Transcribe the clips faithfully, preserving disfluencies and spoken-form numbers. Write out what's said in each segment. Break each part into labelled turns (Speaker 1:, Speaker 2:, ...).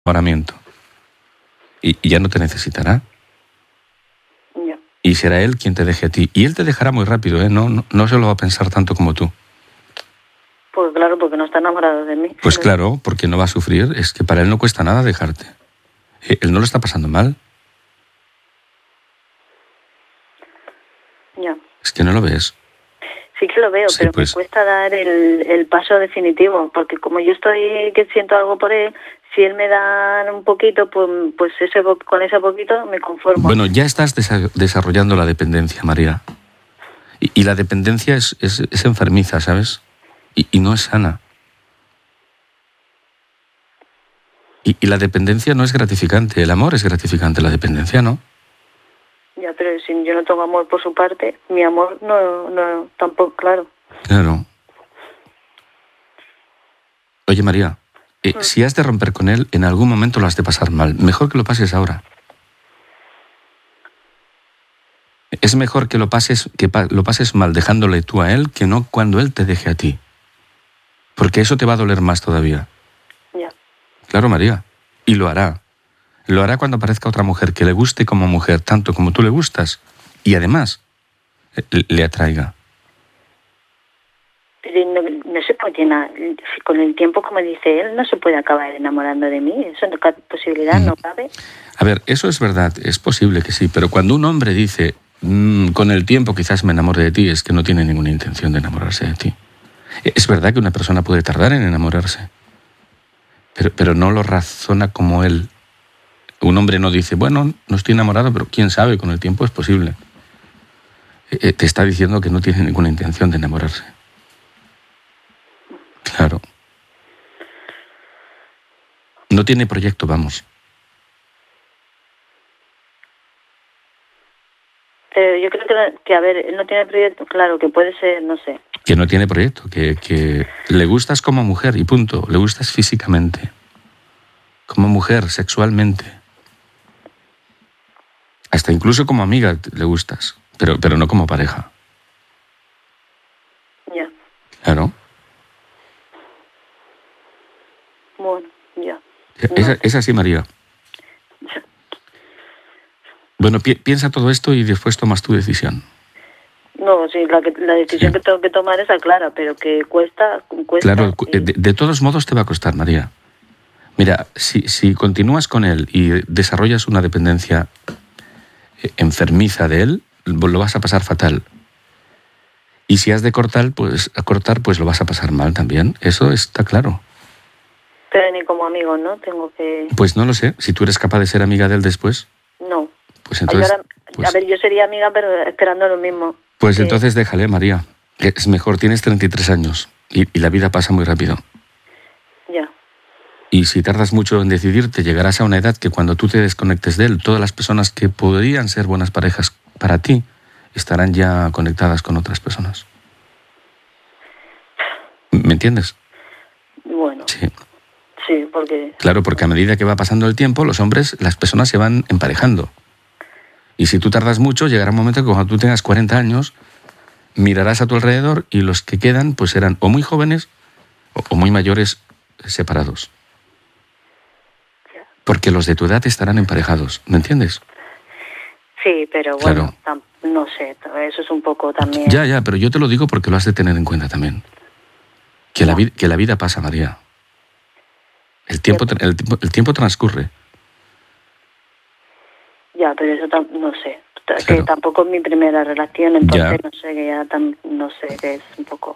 Speaker 1: enamoramiento. Y, y ya no te necesitará.
Speaker 2: Ya.
Speaker 1: Y será él quien te deje a ti. Y él te dejará muy rápido, ¿eh? No, no, no se lo va a pensar tanto como tú.
Speaker 2: Pues claro, porque no está enamorado de mí.
Speaker 1: Pues
Speaker 2: Pero...
Speaker 1: claro, porque no va a sufrir. Es que para él no cuesta nada dejarte. Él no lo está pasando mal.
Speaker 2: Ya.
Speaker 1: Es que no lo ves.
Speaker 2: Sí que lo veo,
Speaker 1: Sí,
Speaker 2: pero
Speaker 1: pues.
Speaker 2: me cuesta dar el, el paso definitivo, porque como yo estoy que siento algo por él, si él me da un poquito, pues, pues ese con ese poquito me conformo.
Speaker 1: Bueno, ya estás desa- desarrollando la dependencia, María. Y, y la dependencia es, es, es enfermiza, ¿sabes? Y, y no es sana. Y, y la dependencia no es gratificante. El amor es gratificante, la dependencia no.
Speaker 2: Ya, pero si yo no tengo amor por su parte, mi amor no, no tampoco, claro.
Speaker 1: Claro. Oye, María, eh,
Speaker 2: Mm.
Speaker 1: si has de romper con él, en algún momento lo has de pasar mal. Mejor que lo pases ahora. Es mejor que lo pases, que pa- lo pases mal dejándole tú a él que no cuando él te deje a ti. Porque eso te va a doler más todavía.
Speaker 2: Ya.
Speaker 1: Claro, María. Y lo hará. Lo hará cuando aparezca otra mujer que le guste como mujer, tanto como tú le gustas. Y además, le, le atraiga.
Speaker 2: Pero no, no se puede nada. Con el tiempo, como dice él, no se puede acabar enamorando de mí. Eso no cabe posibilidad,
Speaker 1: Mm.
Speaker 2: no cabe.
Speaker 1: A ver, eso es verdad, es posible que sí, pero cuando un hombre dice, mmm, con el tiempo quizás me enamore de ti, es que no tiene ninguna intención de enamorarse de ti. Es verdad que una persona puede tardar en enamorarse, pero, pero no lo razona como él. Un hombre no dice, bueno, no estoy enamorado, pero quién sabe, con el tiempo es posible. Eh, te está diciendo que no tiene ninguna intención de enamorarse. Claro. No tiene proyecto, vamos.
Speaker 2: Pero yo creo que, que, a ver, él no tiene proyecto, claro, que puede ser, no sé.
Speaker 1: Que no tiene proyecto, que, que le gustas como mujer y punto. Le gustas físicamente. Como mujer, sexualmente. Hasta incluso como amiga le gustas, pero, pero no como pareja.
Speaker 2: Ya.
Speaker 1: Claro.
Speaker 2: Bueno, ya.
Speaker 1: Es,
Speaker 2: No.
Speaker 1: es así, María. Bueno, pi- piensa todo esto y después tomas tu decisión.
Speaker 2: No, sí, la, que, la decisión
Speaker 1: Sí.
Speaker 2: que tengo que tomar es clara, pero que cuesta, cuesta.
Speaker 1: Claro, cu-
Speaker 2: y...
Speaker 1: de, de todos modos te va a costar, María. Mira, si, si continúas con él y desarrollas una dependencia eh, enfermiza de él, lo vas a pasar fatal. Y si has de cortar, pues, a cortar, pues lo vas a pasar mal también. Eso está claro.
Speaker 2: Pero ni como amigo, ¿no? Tengo que...
Speaker 1: Pues no lo sé. Si tú eres capaz de ser amiga de él después,
Speaker 2: No.
Speaker 1: pues entonces...
Speaker 2: Ahora,
Speaker 1: pues,
Speaker 2: a ver, yo sería amiga, pero esperando lo mismo.
Speaker 1: pues
Speaker 2: que...
Speaker 1: entonces déjale, María. Es mejor, tienes treinta y tres años y, y la vida pasa muy rápido.
Speaker 2: Ya.
Speaker 1: Y si tardas mucho en decidirte, llegarás a una edad que cuando tú te desconectes de él, todas las personas que podrían ser buenas parejas para ti estarán ya conectadas con otras personas. ¿Me entiendes?
Speaker 2: Bueno.
Speaker 1: Sí.
Speaker 2: Sí, porque...
Speaker 1: Claro, porque a medida que va pasando el tiempo, los hombres, las personas se van emparejando. Y si tú tardas mucho, llegará un momento que cuando tú tengas cuarenta años, mirarás a tu alrededor y los que quedan pues serán o muy jóvenes o, o muy mayores separados. Porque los de tu edad estarán emparejados, ¿me entiendes?
Speaker 2: Sí, pero bueno,
Speaker 1: Claro.
Speaker 2: no sé, eso es un poco también...
Speaker 1: Ya, ya, pero yo te lo digo porque lo has de tener en cuenta también. Que, la, vi- que la vida pasa, María. El tiempo, tra- el, tiempo- el tiempo transcurre.
Speaker 2: Ya, pero eso tam- no sé. T-
Speaker 1: Claro.
Speaker 2: Que tampoco es mi primera relación, entonces
Speaker 1: Ya.
Speaker 2: no sé, que ya tam- no sé, que es un poco...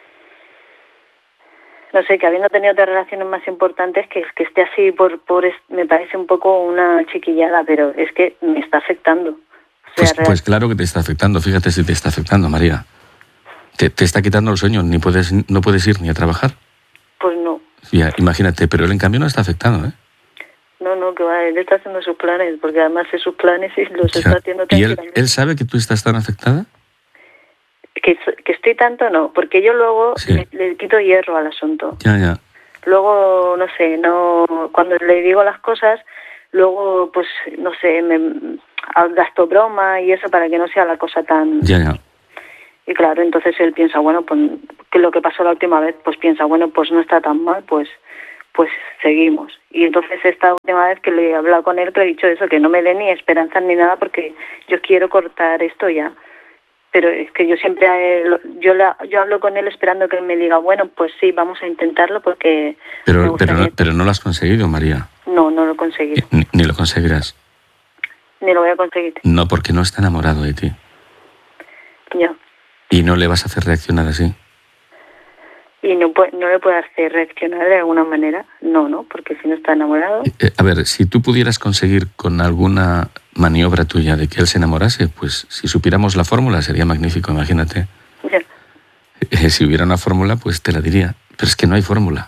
Speaker 2: No sé, que habiendo tenido otras relaciones más importantes, que, que esté así por, por es- me parece un poco una chiquillada, pero es que me está afectando. O sea,
Speaker 1: Pues,
Speaker 2: real-
Speaker 1: pues claro que te está afectando, fíjate si te está afectando, María. Te, te está quitando el sueño, ni puedes, no puedes ir ni a trabajar.
Speaker 2: Pues no,
Speaker 1: Ya, imagínate, pero él en cambio no está afectado, ¿eh?
Speaker 2: no, no, que va, él está haciendo sus planes, porque además de sus planes y los
Speaker 1: Ya.
Speaker 2: está haciendo
Speaker 1: ¿Y él,
Speaker 2: tranquilamente.
Speaker 1: él sabe que tú estás tan afectada?
Speaker 2: Que, que estoy tanto, no, porque yo luego
Speaker 1: Sí.
Speaker 2: le, le quito hierro al asunto.
Speaker 1: Ya, ya.
Speaker 2: Luego, no sé, no cuando le digo las cosas, luego, pues, no sé, me gasto broma y eso para que no sea la cosa tan...
Speaker 1: Ya, ya.
Speaker 2: Y claro, entonces él piensa, bueno, pues, que lo que pasó la última vez, pues piensa, bueno, pues no está tan mal, pues pues seguimos. Y entonces esta última vez que le he hablado con él, que le he dicho eso, que no me dé ni esperanzas ni nada, porque yo quiero cortar esto ya. Pero es que yo siempre, yo, la, yo hablo con él esperando que él me diga, bueno, pues sí, vamos a intentarlo porque...
Speaker 1: Pero, pero, no, pero no lo has conseguido, María.
Speaker 2: No, no lo he conseguido.
Speaker 1: Ni, ni lo conseguirás.
Speaker 2: Ni lo voy a conseguir.
Speaker 1: No, porque no está enamorado de ti.
Speaker 2: Ya.
Speaker 1: Y no le vas a hacer reaccionar así.
Speaker 2: ¿Y no, no le puede hacer reaccionar de alguna manera? No, ¿no? Porque si no está enamorado...
Speaker 1: Eh, a ver, si tú pudieras conseguir con alguna maniobra tuya de que él se enamorase, pues si supiéramos la fórmula sería magnífico, imagínate.
Speaker 2: Ya.
Speaker 1: Eh, si hubiera una fórmula, pues te la diría. Pero es que no hay fórmula.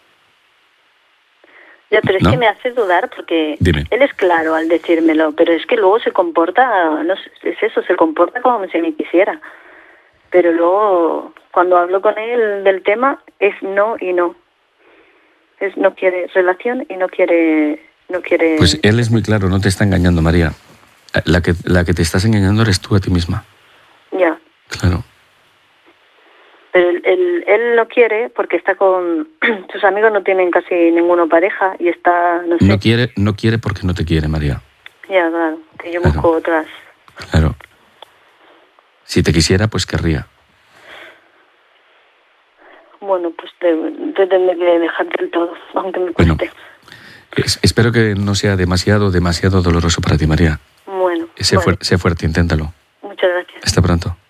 Speaker 2: Ya, pero es
Speaker 1: ¿No?
Speaker 2: que me hace dudar porque
Speaker 1: Dime.
Speaker 2: él es claro al decírmelo, pero es que luego se comporta, no sé, es eso, se comporta como si me quisiera. Pero luego, cuando hablo con él del tema, es no y no. Es no quiere relación y no quiere... no quiere.
Speaker 1: Pues él es muy claro, no te está engañando, María. La que, la que te estás engañando eres tú a ti misma.
Speaker 2: Ya.
Speaker 1: Claro.
Speaker 2: Pero él, él, él no quiere porque está con... sus amigos no tienen casi ninguno pareja y está, no sé...
Speaker 1: No quiere, no quiere porque no te quiere, María.
Speaker 2: Ya, claro, que yo
Speaker 1: Claro.
Speaker 2: busco otras...
Speaker 1: Claro. Si te quisiera, pues querría.
Speaker 2: Bueno, pues te, te tendré que dejar del todo, aunque me
Speaker 1: Bueno,
Speaker 2: cueste.
Speaker 1: es- espero que no sea demasiado, demasiado doloroso para ti, María.
Speaker 2: Bueno,
Speaker 1: Sé,
Speaker 2: vale.
Speaker 1: fuer- sé fuerte, inténtalo.
Speaker 2: Muchas gracias.
Speaker 1: Hasta pronto.